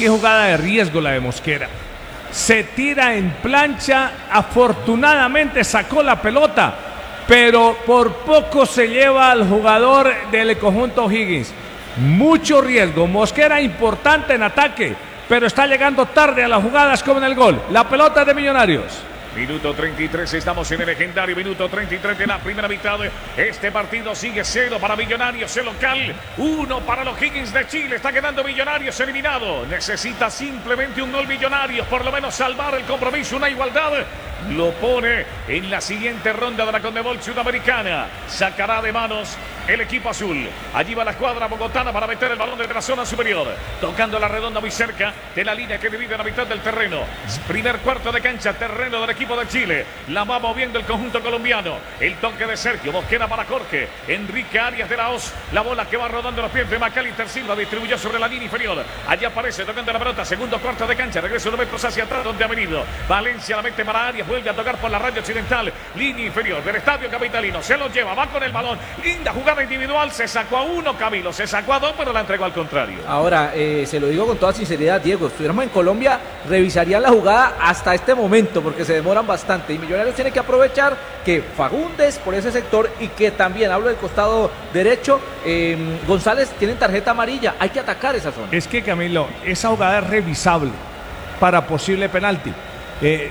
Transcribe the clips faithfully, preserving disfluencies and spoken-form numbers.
qué jugada de riesgo la de Mosquera. Se tira en plancha, afortunadamente sacó la pelota, pero por poco se lleva al jugador del conjunto Higgins. Mucho riesgo. Mosquera importante en ataque, pero está llegando tarde a las jugadas como en el gol. La pelota de Millonarios. Minuto treinta y tres, estamos en el legendario minuto treinta y tres de la primera mitad. Este partido sigue cero para Millonarios, el local, uno para los Higgins de Chile. Está quedando Millonarios eliminado. Necesita simplemente un gol Millonarios, por lo menos salvar el compromiso, una igualdad. Lo pone en la siguiente ronda de la Conmebol Sudamericana. Sacará de manos el equipo azul. Allí va la escuadra bogotana para meter el balón desde la zona superior. Tocando la redonda muy cerca de la línea que divide la mitad del terreno. Primer cuarto de cancha, terreno del equipo de Chile. La va moviendo el conjunto colombiano. El toque de Sergio Mosquera para Jorge. Enrique Arias de la Hoz. La bola que va rodando los pies de Macalister Silva. Distribuyó sobre la línea inferior. Allí aparece tocando la pelota. Segundo cuarto de cancha. Regreso unos metros hacia atrás donde ha venido. Valencia la mete para Arias. Vuelve a tocar por la raya occidental. Línea inferior del estadio capitalino. Se lo lleva. Va con el balón. Linda jugada individual. Se sacó a uno Camilo. Se sacó a dos, pero la entregó al contrario. Ahora, eh, se lo digo con toda sinceridad, Diego. Si estuviéramos en Colombia, revisarían la jugada hasta este momento, porque se demoran bastante. Y Millonarios tiene que aprovechar que Fagundes por ese sector y que también, hablo del costado derecho, eh, González tienen tarjeta amarilla. Hay que atacar esa zona. Es que, Camilo, esa jugada es revisable para posible penalti. Eh,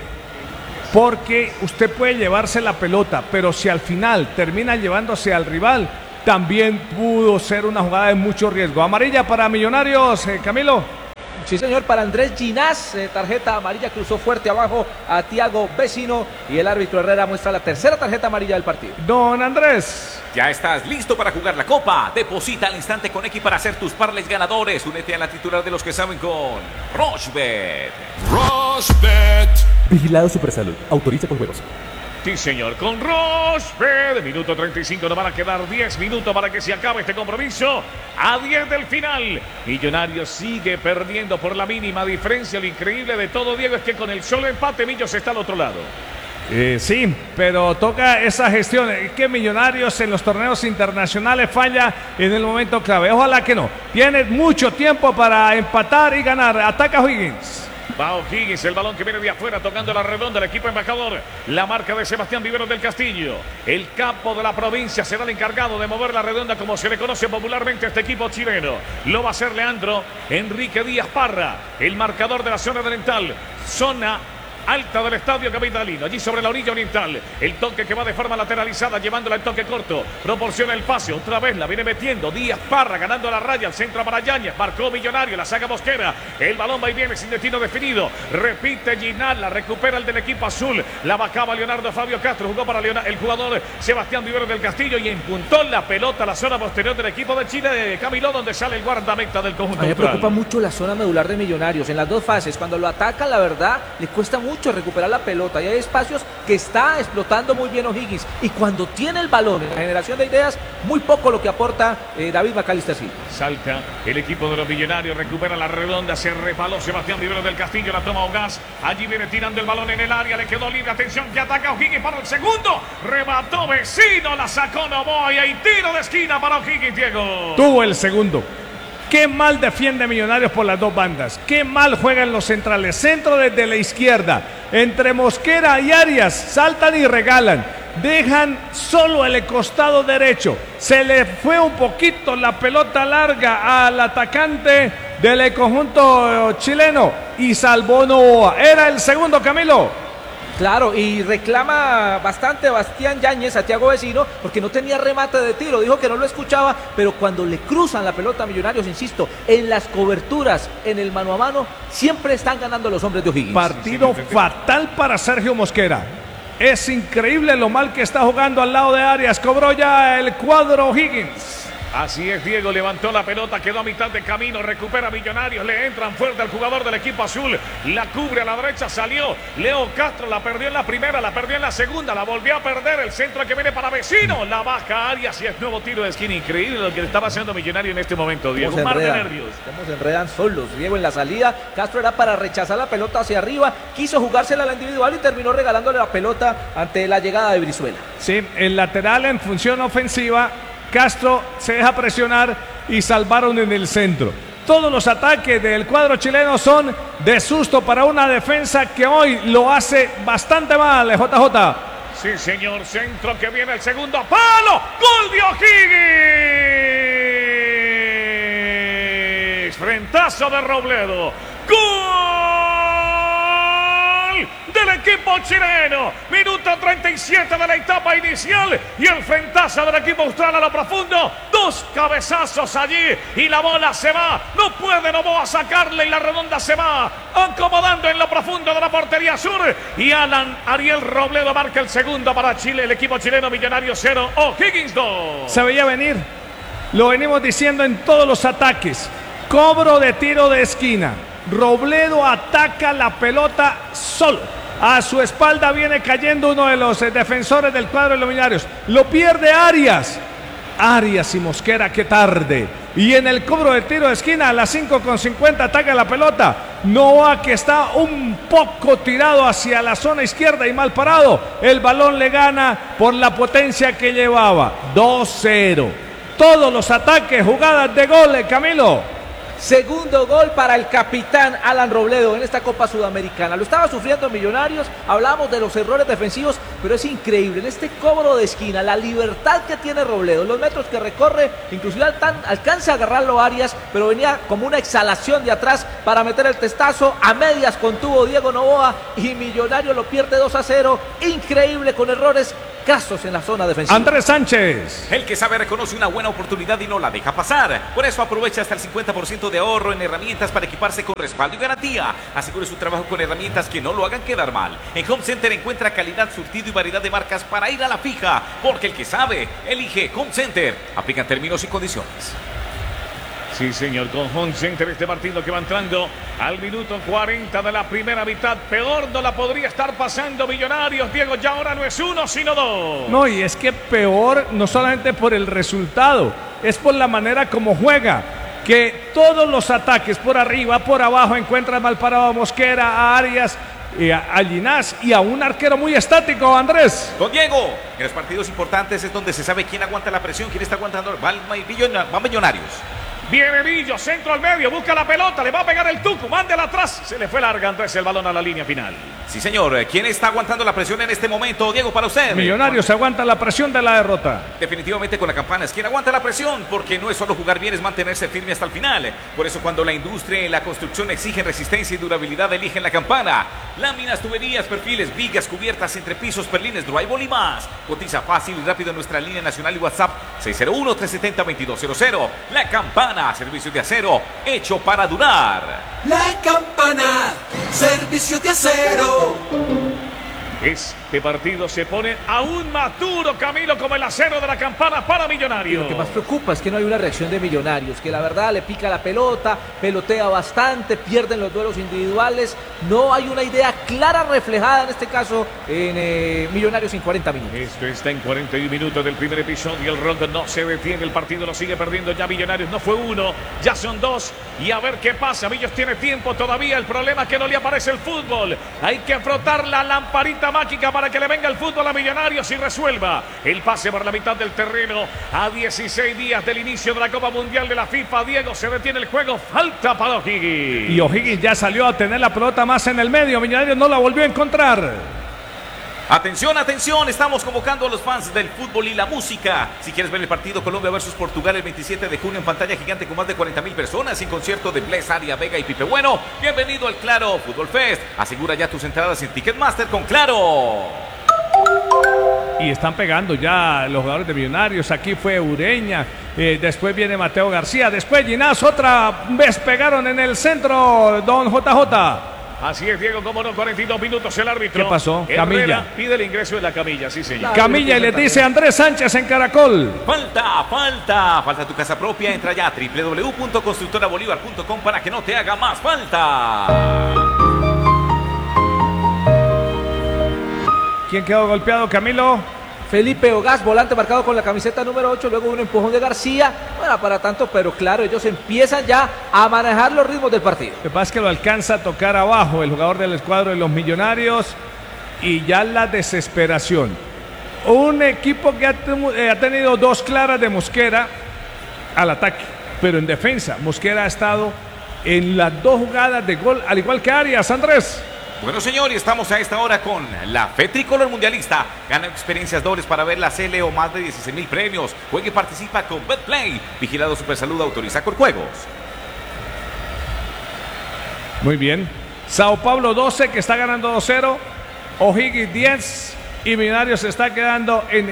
porque usted puede llevarse la pelota, pero si al final termina llevándose al rival, también pudo ser una jugada de mucho riesgo. Amarilla para Millonarios, eh, Camilo. Sí, señor, para Andrés Ginás, eh, tarjeta amarilla, cruzó fuerte abajo a Tiago Vecino y el árbitro Herrera muestra la tercera tarjeta amarilla del partido. Don Andrés. Ya estás listo para jugar la Copa. Deposita al instante con X para hacer tus parlays ganadores. Únete a la titular de los que saben con Rochebet. Rochebet. Vigilado Supersalud. Autoriza con juegos. Sí, señor, con Rochebet. Minuto treinta y cinco, nos van a quedar diez minutos para que se acabe este compromiso. A diez del final. Millonarios sigue perdiendo por la mínima diferencia. Lo increíble de todo, Diego, es que con el solo empate Millos está al otro lado. Eh, sí, pero toca esa gestión. Es que Millonarios en los torneos internacionales falla en el momento clave. Ojalá que no. Tiene mucho tiempo para empatar y ganar. Ataca Higgins. Va O'Higgins, el balón que viene de afuera tocando la redonda, el equipo embajador. La marca de Sebastián Viveros del Castillo. El capo de la provincia será el encargado de mover la redonda como se le conoce popularmente a este equipo chileno. Lo va a hacer Leandro Enrique Díaz Parra, el marcador de la zona oriental. Zona alta del estadio capitalino, allí sobre la orilla oriental. El toque que va de forma lateralizada, llevándola el toque corto. Proporciona el pase, otra vez la viene metiendo Díaz Parra, ganando la raya, al centro para Yáñez. Marcó Millonario, la saca Mosquera. El balón va y viene sin destino definido. Repite Ginal, la recupera el del equipo azul. La bajaba Leonardo Fabio Castro, jugó para Leonardo, el jugador Sebastián Viveros del Castillo y empuntó la pelota a la zona posterior del equipo de Chile, de Camilo, donde sale el guardameta del conjunto. A mí me neutral. preocupa mucho la zona medular de Millonarios en las dos fases. Cuando lo atacan, la verdad, le cuesta mucho mucho recuperar la pelota y hay espacios que está explotando muy bien O'Higgins, y cuando tiene el balón en la generación de ideas, muy poco lo que aporta eh, David Macalister Silva. Salta el equipo de los Millonarios, recupera la redonda, se resbaló Sebastián Viveros del Castillo, la toma Ogaz, allí viene tirando el balón en el área, le quedó libre, atención que ataca O'Higgins para el segundo, remató Vecino, la sacó Novoa y hay tiro de esquina para O'Higgins, Diego. Tuvo el segundo. Qué mal defiende Millonarios por las dos bandas. Qué mal juegan los centrales. Centro desde la izquierda. Entre Mosquera y Arias saltan y regalan. Dejan solo el costado derecho. Se le fue un poquito la pelota larga al atacante del conjunto chileno y salvó Novoa. Era el segundo, Camilo. Claro, y reclama bastante Bastián Yáñez a Tiago Vecino porque no tenía remate de tiro, dijo que no lo escuchaba, pero cuando le cruzan la pelota a Millonarios, insisto, en las coberturas, en el mano a mano, siempre están ganando los hombres de O'Higgins. Partido fatal para Sergio Mosquera. Es increíble lo mal que está jugando al lado de Arias. Cobró ya el cuadro O'Higgins. Así es, Diego, levantó la pelota, quedó a mitad de camino, recupera Millonarios, le entran fuerte al jugador del equipo azul, la cubre a la derecha, salió Leo Castro, la perdió en la primera, la perdió en la segunda, la volvió a perder, el centro que viene para Vecino, la baja Arias y es nuevo tiro de esquina, increíble lo que le estaba haciendo Millonario en este momento, Diego, un mar de nervios. Cómo se enredan solos, Diego, en la salida, Castro era para rechazar la pelota hacia arriba, quiso jugársela a la individual y terminó regalándole la pelota ante la llegada de Brizuela. Sí, el lateral en función ofensiva, Castro se deja presionar y salvaron en el centro. todos los ataques del cuadro chileno son de susto para una defensa que hoy lo hace bastante mal, J J. Sí, señor, centro que viene el segundo palo. ¡Gol de O'Higgins! Frentazo de Robledo. ¡Gol del equipo chileno! Minuto treinta y siete de la etapa inicial y el frentazo del equipo austral a lo profundo. Dos cabezazos allí y la bola se va. No puede Novoa sacarle y la redonda se va acomodando en lo profundo de la portería sur. Y Alan Ariel Robledo marca el segundo para Chile. El equipo chileno, Millonario cero, O'Higgins dos. Se veía venir. Lo venimos diciendo en todos los ataques. Cobro de tiro de esquina. Robledo ataca la pelota solo. A su espalda viene cayendo uno de los eh, defensores del cuadro de los Millonarios. Lo pierde Arias. Arias y Mosquera, qué tarde. Y en el cobro de tiro de esquina a las cinco con cincuenta ataca la pelota. Novoa, que está un poco tirado hacia la zona izquierda y mal parado. El balón le gana por la potencia que llevaba. dos cero. Todos los ataques, jugadas de goles, Camilo. Segundo gol para el capitán Alan Robledo en esta Copa Sudamericana. Lo estaba sufriendo Millonarios, hablamos de los errores defensivos, pero es increíble en este cobro de esquina, la libertad que tiene Robledo, los metros que recorre, inclusive alcanza a agarrarlo Arias, pero venía como una exhalación de atrás para meter el testazo. A medias contuvo Diego Novoa y Millonario lo pierde dos a cero. Increíble, con errores casos en la zona defensiva. Andrés Sánchez. El que sabe reconoce una buena oportunidad y no la deja pasar. Por eso aprovecha hasta el cincuenta por ciento de ahorro en herramientas para equiparse con respaldo y garantía. Asegure su trabajo con herramientas que no lo hagan quedar mal. En Home Center encuentra calidad, surtido y variedad de marcas para ir a la fija. Porque el que sabe, elige Home Center. Aplican términos y condiciones. Sí, señor, con Home Center este partido que va entrando al minuto cuarenta de la primera mitad. Peor no la podría estar pasando Millonarios, Diego. Ya ahora no es uno, sino dos. No, y es que peor no solamente por el resultado, es por la manera como juega. Que todos los ataques por arriba, por abajo, encuentra mal parado a Mosquera, a Arias, y a, a Ginás y a un arquero muy estático, Andrés. Don Diego, en los partidos importantes es donde se sabe quién aguanta la presión, quién está aguantando. Va, va Millonarios. Viene Villo, centro al medio, busca la pelota, le va a pegar el tuco, mándela atrás. Se le fue larga Andrés el balón a la línea final. Sí, señor. ¿Quién está aguantando la presión en este momento, Diego, para usted? Millonarios aguanta la presión de la derrota. Definitivamente con la campana es quien aguanta la presión, porque no es solo jugar bien, es mantenerse firme hasta el final. Por eso cuando la industria y la construcción exigen resistencia y durabilidad, eligen la campana. Láminas, tuberías, perfiles, vigas, cubiertas, entrepisos, perlines, drywall y más. Cotiza fácil y rápido en nuestra línea nacional y WhatsApp seis cero uno, tres siete cero, veintidós cero cero. La Campana, servicio de acero hecho para durar. La Campana, servicio de acero. Este partido se pone aún más duro, Camilo, como el acero de la Campana para Millonarios. Lo que más preocupa es que no hay una reacción de Millonarios, que la verdad le pica la pelota, pelotea bastante, pierden los duelos individuales. No hay una idea clara reflejada en este caso en eh, Millonarios en cuarenta minutos. Esto está en cuarenta y un minutos del primer episodio. El rondo no se detiene, el partido lo sigue perdiendo ya Millonarios. No fue uno, ya son dos. Y a ver qué pasa. Millos tiene tiempo todavía. El problema es que no le aparece el fútbol. Hay que frotar la lamparita mágica para que le venga el fútbol a Millonarios y resuelva el pase por la mitad del terreno. A dieciséis días del inicio de la Copa Mundial de la FIFA, Diego, se detiene el juego. Falta para O'Higgins. Y O'Higgins ya salió a tener la pelota más en el medio. Millonarios no la volvió a encontrar. Atención, atención, estamos convocando a los fans del fútbol y la música. Si quieres ver el partido Colombia versus Portugal el veintisiete de junio en pantalla gigante con más de cuarenta mil personas, sin concierto de Bless, Aria, Vega y Pipe Bueno, bienvenido al Claro Fútbol Fest. Asegura ya tus entradas en Ticketmaster con Claro. Y están pegando ya los jugadores de Millonarios. Aquí fue Ureña, eh, después viene Mateo García, después Ginás, otra vez pegaron en el centro, don J J. Así es, Diego, como no, cuarenta y dos minutos el árbitro. ¿Qué pasó? Herrera Camilla. Pide el ingreso de la camilla, sí, señor. Camilla y le dice a Andrés Sánchez en Caracol. Falta, falta, falta tu casa propia. Entra ya a doble u doble u doble u punto constructora bolívar punto com para que no te haga más falta. ¿Quién quedó golpeado, Camilo? Felipe Ogaz, volante marcado con la camiseta número ocho, luego un empujón de García. No era para tanto, pero claro, ellos empiezan ya a manejar los ritmos del partido. Lo que pasa es que lo alcanza a tocar abajo el jugador del escuadro de los Millonarios y ya la desesperación. Un equipo que ha, ha tenido dos claras de Mosquera al ataque. pero en defensa. Mosquera ha estado en las dos jugadas de gol, al igual que Arias, Andrés. Bueno, señor, y estamos a esta hora con la F E Tricolor Mundialista. Gana experiencias dobles para ver la C L o más de dieciséis mil premios. Juega y participa con Betplay. Vigilado Supersalud, autoriza con juegos. Muy bien. Sao Paulo doce, que está ganando dos cero. O'Higgins diez. Y Millonarios se está quedando en,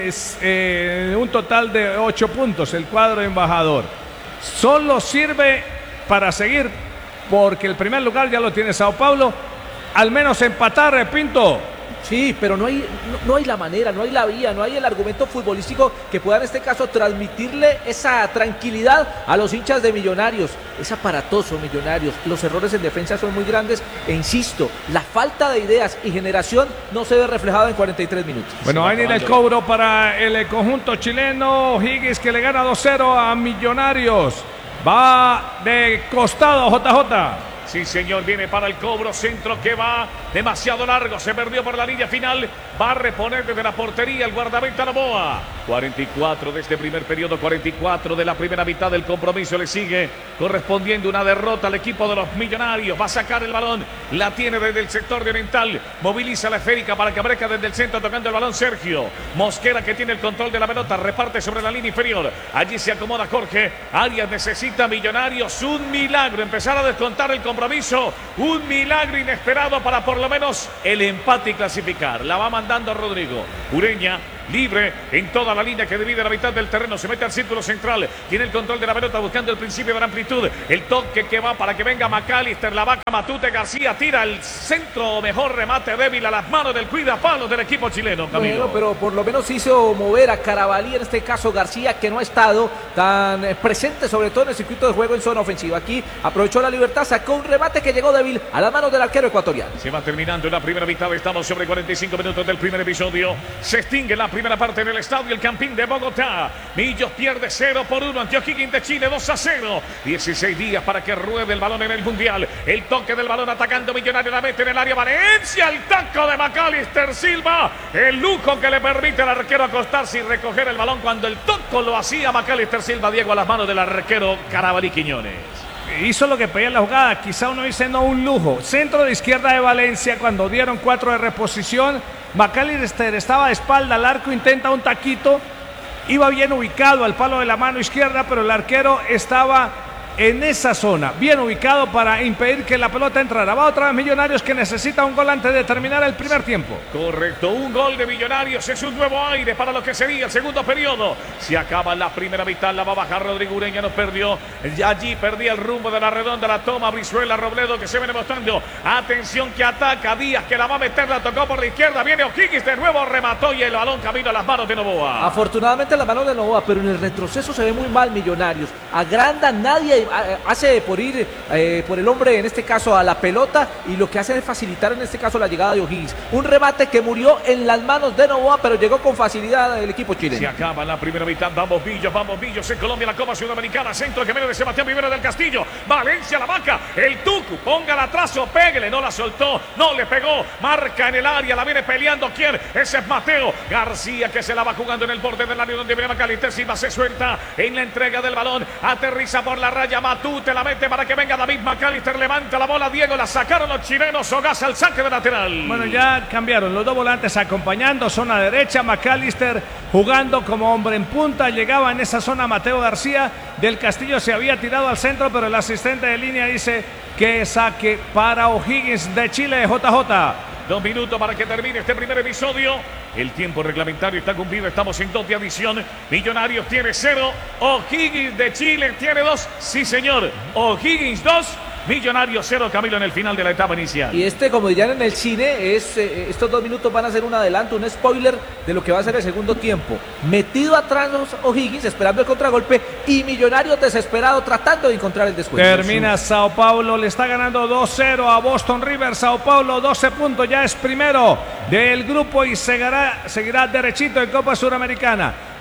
eh, un total de ocho puntos. El cuadro embajador. Solo sirve para seguir, porque el primer lugar ya lo tiene Sao Paulo. Al menos empatar, Pinto. Sí, pero no hay, no, no hay la manera, no hay la vía, no hay el argumento futbolístico que pueda en este caso transmitirle esa tranquilidad a los hinchas de Millonarios. Es aparatoso Millonarios, los errores en defensa son muy grandes e insisto, la falta de ideas y generación no se ve reflejado en cuarenta y tres minutos. Bueno, ahí viene el cobro para el conjunto chileno. Higgins, que le gana dos cero a Millonarios. Va de costado, J J. Sí, señor, viene para el cobro, centro que va demasiado largo, se perdió por la línea final, va a reponer desde la portería el guardameta Novoa. cuarenta y cuatro de este primer periodo, cuarenta y cuatro de la primera mitad del compromiso, le sigue correspondiendo una derrota al equipo de los Millonarios. Va a sacar el balón, la tiene desde el sector de oriental, moviliza la esférica para que aparezca desde el centro tocando el balón Sergio Mosquera, que tiene el control de la pelota, reparte sobre la línea inferior, allí se acomoda Jorge Arias. Necesita Millonarios un milagro, empezar a descontar el compromiso. Un milagro inesperado para por lo menos el empate y clasificar. La va mandando Rodrigo Ureña, libre en toda la línea que divide la mitad del terreno, se mete al círculo central, tiene el control de la pelota buscando el principio de la amplitud, el toque que va para que venga McAllister, la vaca Matute, García tira el centro, mejor remate débil a las manos del cuidapalos del equipo chileno, Camilo. Bueno, pero por lo menos hizo mover a Carabalí, en este caso García, que no ha estado tan presente, sobre todo en el circuito de juego en zona ofensiva. Aquí aprovechó la libertad, sacó un remate que llegó débil a las manos del arquero ecuatoriano. Se va terminando la primera mitad, estamos sobre cuarenta y cinco minutos del primer episodio, se extingue la primera parte en el estadio El Campín de Bogotá. Millos pierde cero por uno ante O'Higgins de Chile, dos a cero. dieciséis días para que ruede el balón en el Mundial. El toque del balón atacando Millonario, la mete en el área Valencia. El taco de McAllister Silva. El lujo que le permite al arquero acostarse y recoger el balón cuando el toco lo hacía McAllister Silva, Diego, a las manos del arquero Carabalí Quiñones. Hizo lo que pedía la jugada, quizá uno dice no un lujo. Centro de izquierda de Valencia, cuando dieron cuatro de reposición. McAllister estaba de espalda al arco, intenta un taquito, iba bien ubicado al palo de la mano izquierda, pero el arquero estaba en esa zona, bien ubicado para impedir que la pelota entrara. Va otra vez Millonarios, que necesita un gol antes de terminar el primer tiempo. Correcto, un gol de Millonarios es un nuevo aire para lo que sería el segundo periodo. Se acaba la primera mitad, la va a bajar Rodrigo Ureña, nos perdió, allí perdía el rumbo de la redonda, la toma Brizuela, Robledo, que se viene mostrando, atención que ataca Díaz, que la va a meter, la tocó por la izquierda, viene O'Higgins de nuevo, remató y el balón camino a las manos de Novoa. Afortunadamente las manos de Novoa, pero en el retroceso se ve muy mal Millonarios, agranda, nadie hace por ir eh, por el hombre, en este caso a la pelota, y lo que hace es facilitar en este caso la llegada de O'Higgins. Un remate que murió en las manos de Novoa, pero llegó con facilidad el equipo chileno. Se acaba la primera mitad, vamos Billos, vamos Billos en Colombia, la Copa Sudamericana, centro que viene de Sebastián Rivera del Castillo, Valencia, la vaca, el Tucu, póngala atrás o péguele, no la soltó, no le pegó, marca en el área, la viene peleando, ¿quién? Ese es Mateo García, que se la va jugando en el borde del área donde viene McAllister Silva, se suelta en la entrega del balón, aterriza por la raya, Matú te la mete para que venga David McAllister, levanta la bola, Diego, la sacaron los chilenos, Ogasa al saque de lateral. Bueno, ya cambiaron los dos volantes acompañando, zona derecha, McAllister jugando como hombre en punta, llegaba en esa zona Mateo García, del Castillo se había tirado al centro, pero el asistente de línea dice que saque para O'Higgins de Chile, J J. Dos minutos para que termine este primer episodio. El tiempo reglamentario está cumplido. Estamos en dos de adición. Millonarios tiene cero. O'Higgins de Chile tiene dos. Sí, señor. O'Higgins dos. Millonarios cero, Camilo, en el final de la etapa inicial. Y este, como dirían en el cine, es eh, estos dos minutos van a ser un adelanto, un spoiler de lo que va a ser el segundo tiempo. Metido atrás los O'Higgins, esperando el contragolpe, y Millonarios desesperado tratando de encontrar el descuento. Termina Sao Paulo, le está ganando dos cero a Boston River. Sao Paulo doce puntos, ya es primero del grupo y seguirá, seguirá derechito en Copa Suramericana.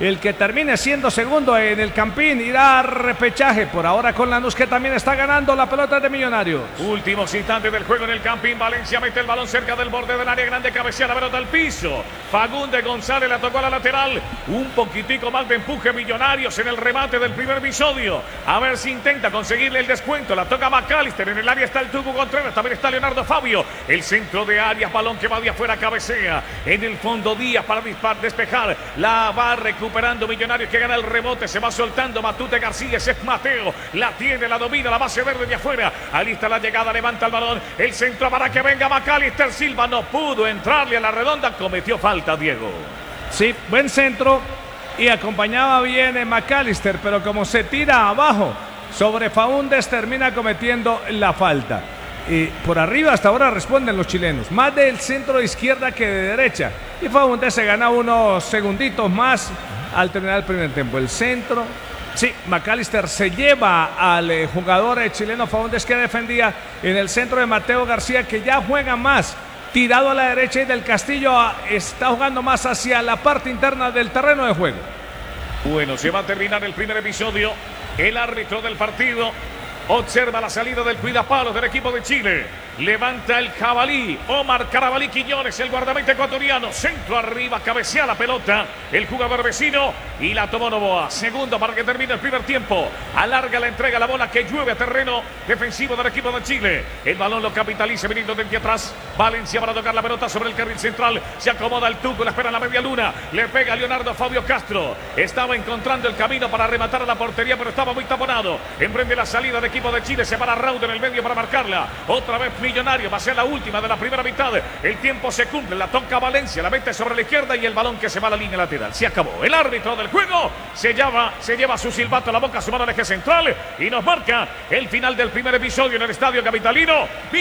El que termine siendo segundo en el Campín irá a repechaje. Por ahora con Lanús, que también está ganando la pelota de Millonarios. Últimos instantes del juego en el Campín. Valencia mete el balón cerca del borde del área grande, cabecea la pelota al piso. Fagundes González la tocó a la lateral. Un poquitico más de empuje Millonarios en el remate del primer episodio. A ver si intenta conseguirle el descuento. La toca McAllister. En el área está el Tucu Contreras. También está Leonardo Fabio. El centro de Arias. Balón que va de afuera. Cabecea. En el fondo Díaz para disparar, despejar. La va recuperando Millonarios, que gana el rebote. Se va soltando Matute García. Ese es Mateo. La tiene, la domina. La base verde de afuera. Alista la llegada. Levanta el balón. El centro para que venga McAllister. Silva no pudo entrarle a la redonda. Cometió falta, Diego. Sí, buen centro. Y acompañaba bien McAllister, pero como se tira abajo sobre Faúndez, termina cometiendo la falta. Y por arriba hasta ahora responden los chilenos, más del centro de izquierda que de derecha. Y Faúndez se gana unos segunditos más al terminar el primer tiempo. El centro, sí, McAllister se lleva al eh, jugador eh, chileno Faúndez, que defendía en el centro de Mateo García, que ya juega más tirado a la derecha, y del Castillo a, está jugando más hacia la parte interna del terreno de juego. Bueno, se va a terminar el primer episodio. El árbitro del partido observa la salida del cuidapalos del equipo de Chile. Levanta el jabalí. Omar Carabalí Quiñones, el guardameta ecuatoriano. Centro arriba, cabecea la pelota el jugador vecino y la tomó Novoa. Segundo para que termine el primer tiempo. Alarga la entrega, la bola que llueve a terreno defensivo del equipo de Chile. El balón lo capitaliza viniendo desde atrás. Valencia para tocar la pelota sobre el carril central. Se acomoda el Tuco, la espera en la media luna. Le pega a Leonardo Fabio Castro. Estaba encontrando el camino para rematar a la portería, pero estaba muy taponado. Emprende la salida del equipo de Chile. Se para Raúl en el medio para marcarla. Otra vez Millonario, va a ser la última de la primera mitad. El tiempo se cumple, la toca Valencia, la mete sobre la izquierda y el balón que se va a la línea lateral. Se acabó. El árbitro del juego se lleva, se lleva su silbato a la boca, su mano al eje central y nos marca el final del primer episodio en el Estadio Capitalino.